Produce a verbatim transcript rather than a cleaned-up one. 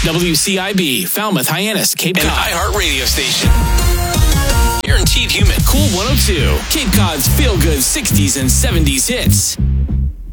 W C I B, Falmouth, Hyannis, Cape Cod. An iHeart radio station. Guaranteed human. Cool one oh two, Cape Cod's feel-good sixties and seventies hits.